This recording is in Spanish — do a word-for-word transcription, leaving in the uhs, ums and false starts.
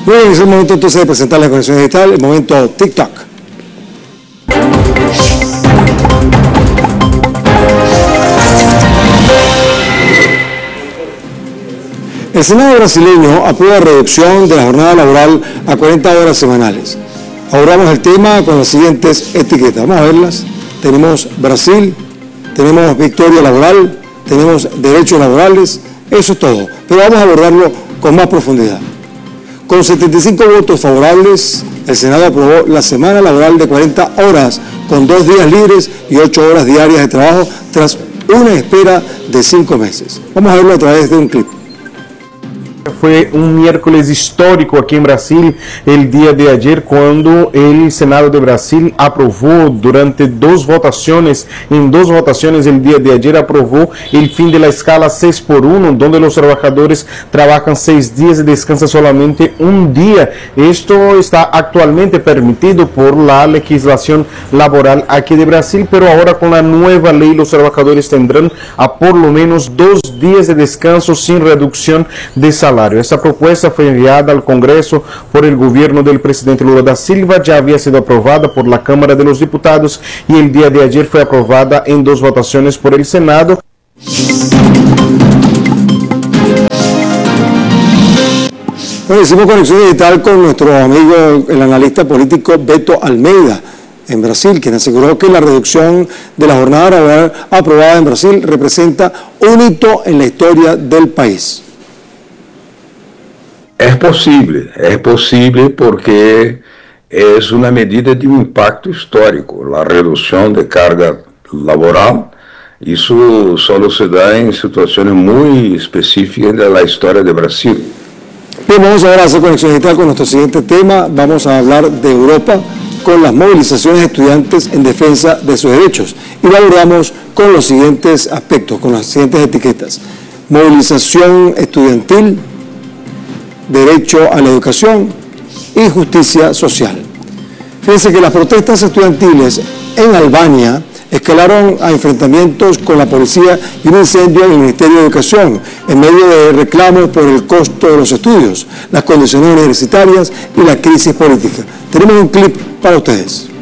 Bueno, es el momento entonces de presentar la conexión digital, el momento TikTok. El Senado brasileño aprueba reducción de la jornada laboral a cuarenta horas semanales. Abordamos el tema con las siguientes etiquetas. Vamos a verlas. Tenemos Brasil, tenemos victoria laboral, tenemos derechos laborales, eso es todo. Pero vamos a abordarlo con más profundidad. Con setenta y cinco votos favorables, el Senado aprobó la semana laboral de cuarenta horas, con dos días libres y ocho horas diarias de trabajo, tras una espera de cinco meses. Vamos a verlo a través de un clip. Fue un miércoles histórico aquí en Brasil el día de ayer, cuando el Senado de Brasil aprobó durante dos votaciones, en dos votaciones el día de ayer aprobó el fin de la escala seis por uno, donde los trabajadores trabajan seis días y descansan solamente un día. Esto está actualmente permitido por la legislación laboral aquí de Brasil, pero ahora con la nueva ley los trabajadores tendrán a por lo menos dos días de descanso sin reducción de salario. Esta propuesta fue enviada al Congreso por el gobierno del presidente Lula da Silva, ya había sido aprobada por la Cámara de los Diputados y el día de ayer fue aprobada en dos votaciones por el Senado. Bueno, hicimos conexión digital con nuestro amigo, el analista político Beto Almeida, en Brasil, quien aseguró que la reducción de la jornada laboral aprobada en Brasil representa un hito en la historia del país. Es posible, es posible porque es una medida de un impacto histórico, la reducción de carga laboral. Eso solo se da en situaciones muy específicas de la historia de Brasil. Bien, vamos ahora a hacer conexión digital con nuestro siguiente tema. Vamos a hablar de Europa con las movilizaciones de estudiantes en defensa de sus derechos. Y lo abordamos con los siguientes aspectos, con las siguientes etiquetas. Movilización estudiantil, derecho a la educación y justicia social. Fíjense que las protestas estudiantiles en Albania escalaron a enfrentamientos con la policía y un incendio en el Ministerio de Educación en medio de reclamos por el costo de los estudios, las condiciones universitarias y la crisis política. Tenemos un clip para ustedes.